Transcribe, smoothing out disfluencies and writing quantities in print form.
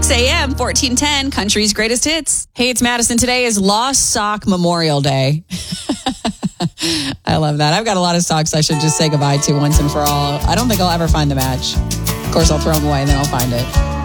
6 a.m., 1410, Country's Greatest Hits. Hey, it's Madison. Today is Lost Sock Memorial Day. I love that. I've got a lot of socks I should just say goodbye to once and for all. I don't think I'll ever find the match. Of course, I'll throw them away and then I'll find it.